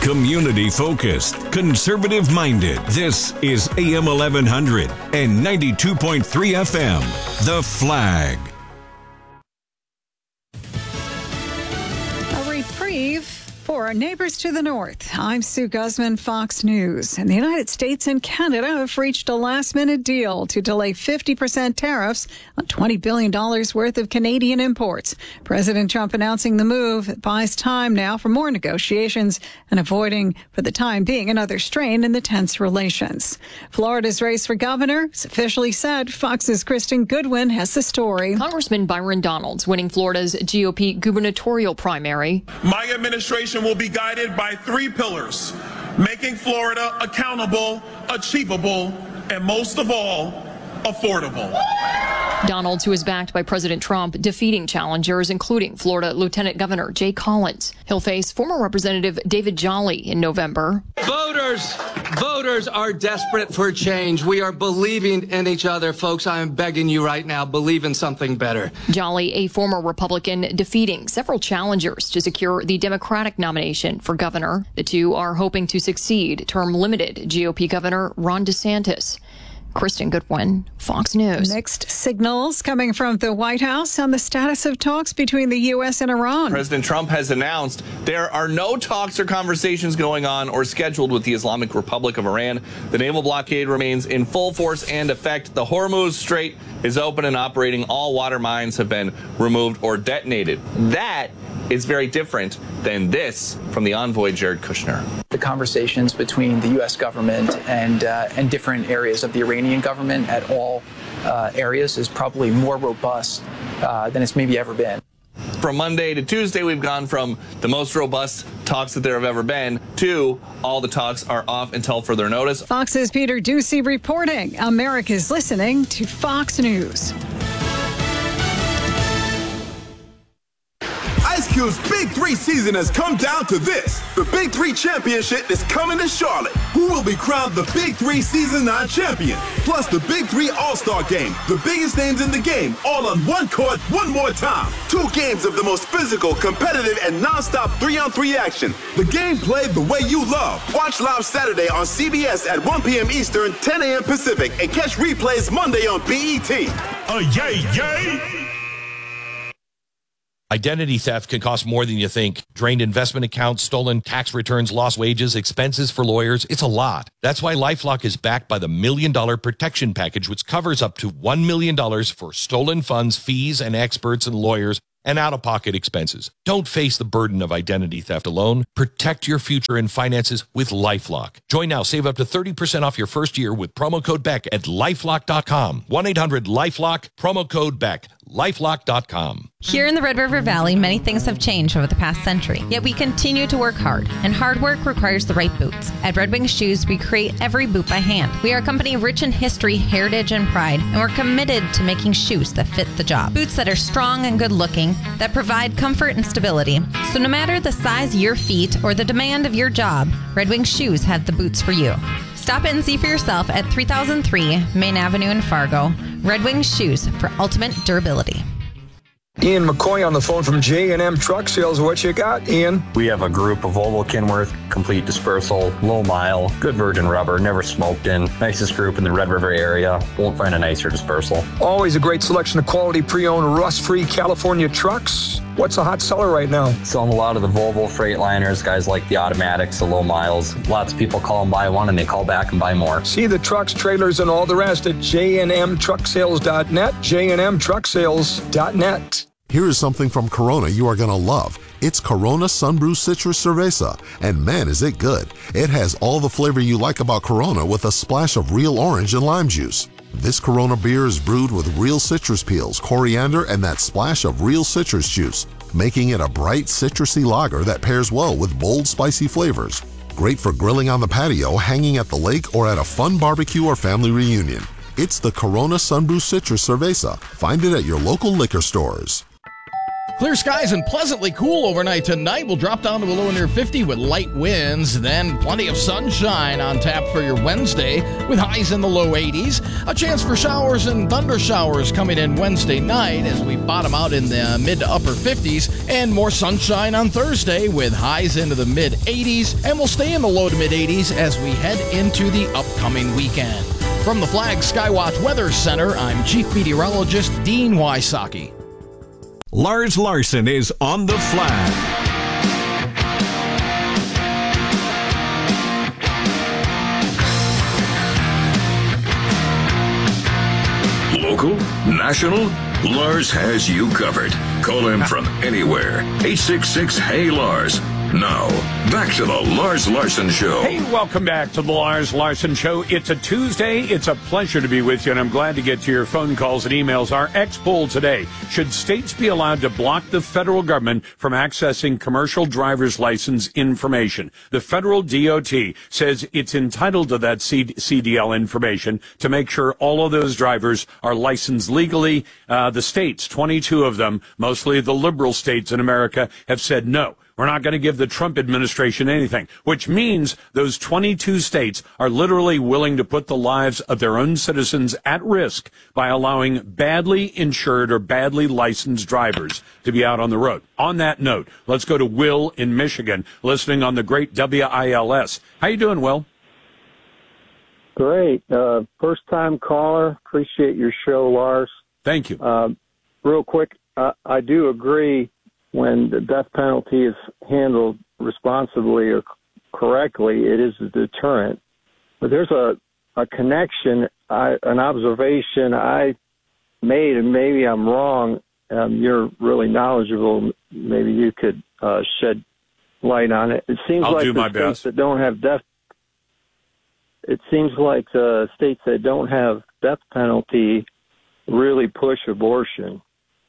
Community focused, conservative minded. This is AM 1100 and 92.3 FM. The Flag. A reprieve for our neighbors to the north. I'm Sue Guzman, Fox News. And the United States and Canada have reached a last-minute deal to delay 50% tariffs on $20 billion worth of Canadian imports. President Trump announcing the move buys time now for more negotiations and avoiding, for the time being, another strain in the tense relations. Florida's race for governor is officially set. Fox's Kristen Goodwin has the story. Congressman Byron Donalds winning Florida's GOP gubernatorial primary. My administration will be guided by three pillars: making Florida accountable, achievable, and most of all, affordable. Donalds, who is backed by President Trump, defeating challengers, including Florida Lieutenant Governor Jay Collins. He'll face former Representative David Jolly in November. Voters are desperate for change. We are believing in each other, folks. I am begging you right now, believe in something better. Jolly, a former Republican, defeating several challengers to secure the Democratic nomination for governor. The two are hoping to succeed term-limited GOP Governor Ron DeSantis. Kristen Goodwin, Fox News. Mixed signals coming from the White House on the status of talks between the U.S. and Iran. President Trump has announced there are no talks or conversations going on or scheduled with the Islamic Republic of Iran. The naval blockade remains in full force and effect. The Hormuz Strait is open and operating. All water mines have been removed or detonated. That is very different than this from the envoy, Jared Kushner. The conversations between the U.S. government and different areas of the Iranian government at all areas is probably more robust than it's maybe ever been. From Monday to Tuesday, we've gone from the most robust talks that there have ever been to all the talks are off until further notice. Fox's Peter Ducey reporting. America's listening to Fox News. Ice Cube's Big 3 season has come down to this. The Big 3 Championship is coming to Charlotte. Who will be crowned the Big 3 Season 9 champion? Plus the Big 3 All-Star Game. The biggest names in the game, all on one court, one more time. 2 games of the most physical, competitive, and non-stop 3-on-3 action. The game played the way you love. Watch live Saturday on CBS at 1 p.m. Eastern, 10 a.m. Pacific, and catch replays Monday on BET. Yay, yay! Identity theft can cost more than you think. Drained investment accounts, stolen tax returns, lost wages, expenses for lawyers. It's a lot. That's why LifeLock is backed by the $1 Million Protection Package, which covers up to $1 million for stolen funds, fees, and experts and lawyers and out-of-pocket expenses. Don't face the burden of identity theft alone. Protect your future and finances with LifeLock. Join now. Save up to 30% off your first year with promo code BECK at LifeLock.com. 1-800-LifeLock, promo code BECK. LifeLock.com. Here in the Red River Valley, many things have changed over the past century, yet we continue to work hard, and hard work requires the right boots. At Red Wing Shoes, we create every boot by hand. We are a company rich in history, heritage, and pride, and we're committed to making shoes that fit the job. Boots that are strong and good-looking, that provide comfort and stability. So no matter the size of your feet or the demand of your job, Red Wing Shoes have the boots for you. Stop in and see for yourself at 3003 Main Avenue in Fargo. Red Wing Shoes for ultimate durability. Ian McCoy on the phone from J&M Truck Sales. What you got, Ian? We have a group of Volvo Kenworth, complete dispersal, low mile, good virgin rubber, never smoked in. Nicest group in the Red River area. Won't find a nicer dispersal. Always a great selection of quality pre-owned, rust-free California trucks. What's a hot seller right now? Selling a lot of the Volvo Freightliners, guys like the automatics, the low miles. Lots of people call and buy one, and they call back and buy more. See the trucks, trailers, and all the rest at jnmtrucksales.net, jnmtrucksales.net. Here is something from Corona you are going to love. It's Corona Sunbrew Citrus Cerveza, and man, is it good. It has all the flavor you like about Corona with a splash of real orange and lime juice. This Corona beer is brewed with real citrus peels, coriander, and that splash of real citrus juice, making it a bright, citrusy lager that pairs well with bold, spicy flavors. Great for grilling on the patio, hanging at the lake, or at a fun barbecue or family reunion. It's the Corona Sunbrew Citrus Cerveza. Find it at your local liquor stores. Clear skies and pleasantly cool overnight tonight. We'll drop down to a low near 50 with light winds. Then plenty of sunshine on tap for your Wednesday with highs in the low 80s. A chance for showers and thunder showers coming in Wednesday night as we bottom out in the mid to upper 50s. And more sunshine on Thursday with highs into the mid 80s. And we'll stay in the low to mid 80s as we head into the upcoming weekend. From the Flag Skywatch Weather Center, I'm Chief Meteorologist Dean Wysocki. Lars Larson is on the flag. Local, national, Lars has you covered. Call him from anywhere. 866-HEY-LARS. Now, back to the Lars Larson Show. Hey, welcome back to the Lars Larson Show. It's a Tuesday. It's a pleasure to be with you, and I'm glad to get to your phone calls and emails. Our X-Poll today: should states be allowed to block the federal government from accessing commercial driver's license information? The federal DOT says it's entitled to that CDL information to make sure all of those drivers are licensed legally. The states, 22 of them, mostly the liberal states in America, have said no. We're not going to give the Trump administration anything, which means those 22 states are literally willing to put the lives of their own citizens at risk by allowing badly insured or badly licensed drivers to be out on the road. On that note, let's go to Will in Michigan, listening on the great WILS. How you doing, Will? Great. First-time caller. Appreciate your show, Lars. Thank you. Real quick, I do agree when the death penalty is handled responsibly or correctly, it is a deterrent. But there's a connection, an observation I made, and maybe I'm wrong. You're really knowledgeable. Maybe you could shed light on it. It seems I'll like do my the states best. that don't have death. It seems like the states that don't have death penalty really push abortion.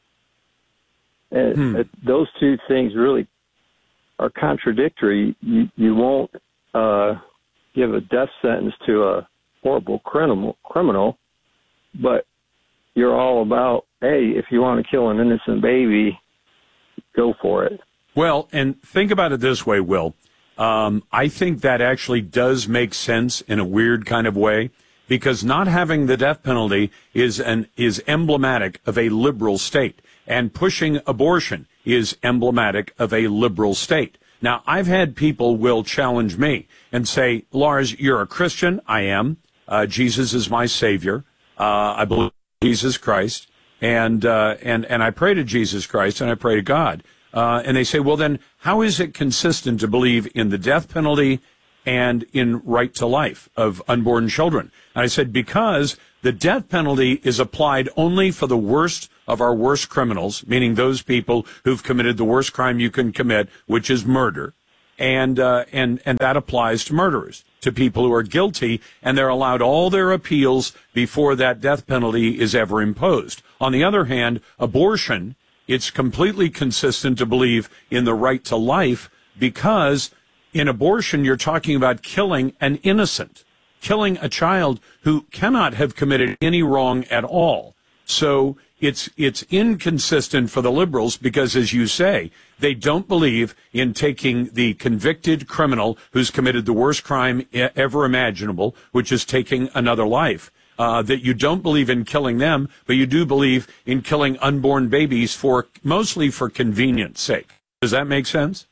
And those two things really are contradictory. You won't give a death sentence to a horrible criminal, but you're all about, hey, if you want to kill an innocent baby, go for it. Well, and think about it this way, Will. I think that actually does make sense in a weird kind of way, because not having the death penalty is emblematic of a liberal state. And pushing abortion is emblematic of a liberal state. Now, I've had people will challenge me and say, Lars, you're a Christian. I am. Jesus is my Savior. I believe in Jesus Christ. And I pray to Jesus Christ and I pray to God. And they say, well, then how is it consistent to believe in the death penalty and in right to life of unborn children? And I said, because the death penalty is applied only for the worst of our worst criminals, meaning those people who've committed the worst crime you can commit, which is murder. And that applies to murderers, to people who are guilty, and they're allowed all their appeals before that death penalty is ever imposed. On the other hand, abortion, it's completely consistent to believe in the right to life, because in abortion, you're talking about killing an innocent, killing a child who cannot have committed any wrong at all. So it's inconsistent for the liberals because, as you say, they don't believe in taking the convicted criminal who's committed the worst crime ever imaginable, which is taking another life. That you don't believe in killing them, but you do believe in killing unborn babies mostly for convenience sake. Does that make sense?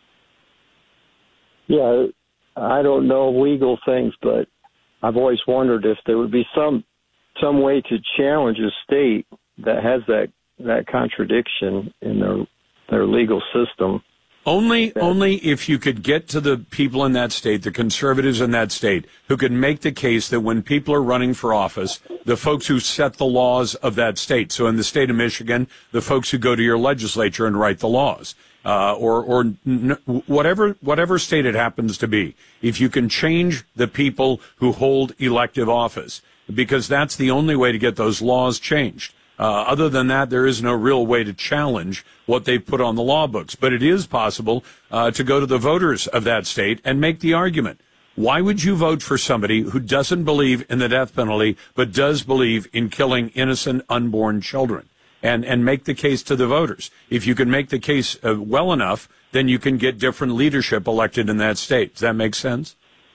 Yeah, I don't know legal things, but I've always wondered if there would be some way to challenge a state that has that contradiction in their legal system. Only if you could get to the people in that state, the conservatives in that state, who could make the case that when people are running for office, the folks who set the laws of that state, so in the state of Michigan, the folks who go to your legislature and write the laws, or whatever state it happens to be, if you can change the people who hold elective office, because that's the only way to get those laws changed. Other than that, there is no real way to challenge what they put on the law books. But it is possible to go to the voters of that state and make the argument. Why would you vote for somebody who doesn't believe in the death penalty but does believe in killing innocent unborn children? and make the case to the voters. If you can make the case well enough, then you can get different leadership elected in that state. Does that make sense?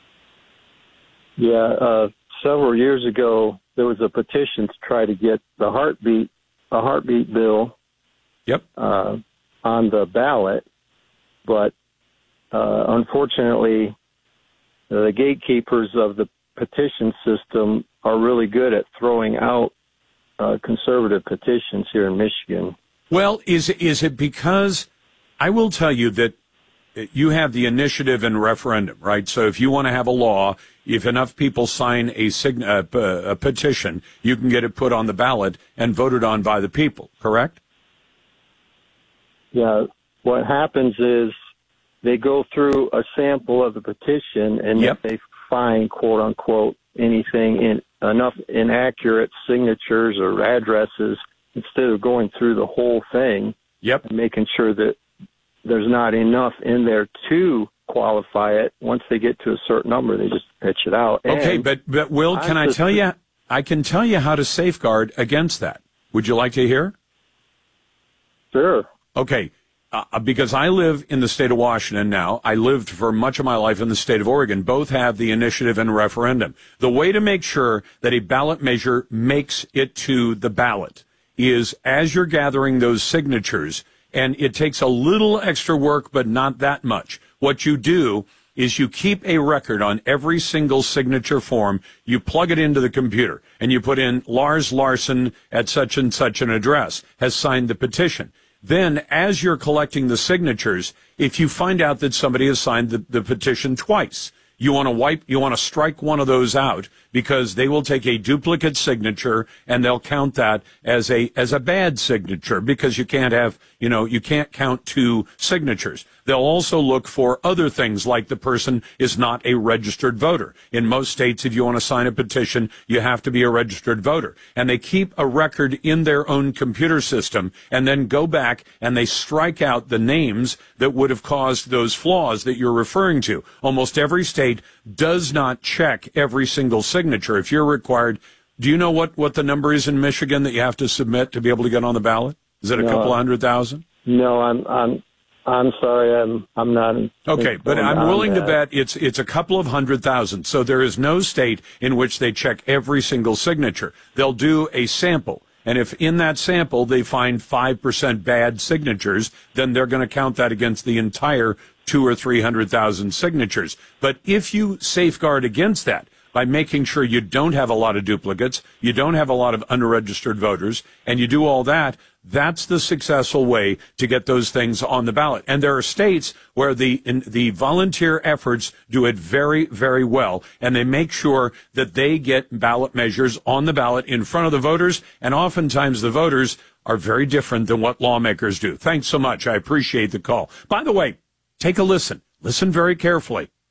Yeah, several years ago, there was a petition to try to get a heartbeat bill on the ballot, but unfortunately, the gatekeepers of the petition system are really good at throwing out conservative petitions here in Michigan. Well, is it because I will tell you that you have the initiative and referendum, right? So if you want to have a law, if enough people sign a petition, you can get it put on the ballot and voted on by the people, correct? Yeah. What happens is they go through a sample of the petition, and if they find, quote unquote, anything enough inaccurate signatures or addresses, instead of going through the whole thing and making sure that there's not enough in there to qualify it, once they get to a certain number, they just pitch it out. Okay, but Will, can I tell you? I can tell you how to safeguard against that. Would you like to hear? Sure. Okay. Because I live in the state of Washington now. I lived for much of my life in the state of Oregon. Both have the initiative and referendum. The way to make sure that a ballot measure makes it to the ballot is, as you're gathering those signatures, and it takes a little extra work, but not that much. What you do is you keep a record on every single signature form. You plug it into the computer, and you put in Lars Larson at such and such an address has signed the petition. Then, as you're collecting the signatures, if you find out that somebody has signed the petition twice, you want to strike one of those out, because they will take a duplicate signature and they'll count that as a bad signature, because you can't count two signatures. They'll also look for other things, like the person is not a registered voter. In most states, if you want to sign a petition, you have to be a registered voter. And they keep a record in their own computer system and then go back and they strike out the names that would have caused those flaws that you're referring to. Almost every state does not check every single signature. If you're required, do you know what the number is in Michigan that you have to submit to be able to get on the ballot? Is it a couple 100,000? No, I'm sorry, I'm not. Okay, but I'm willing to bet it's a couple of 100,000. So there is no state in which they check every single signature. They'll do a sample. And if in that sample they find 5% bad signatures, then they're going to count that against the entire 200,000 or 300,000 signatures. But if you safeguard against that by making sure you don't have a lot of duplicates, you don't have a lot of unregistered voters, and you do all that, that's the successful way to get those things on the ballot. And there are states where the volunteer efforts do it very, very well, and they make sure that they get ballot measures on the ballot in front of the voters, and oftentimes the voters are very different than what lawmakers do. Thanks so much. I appreciate the call. By the way, take a listen. Listen very carefully.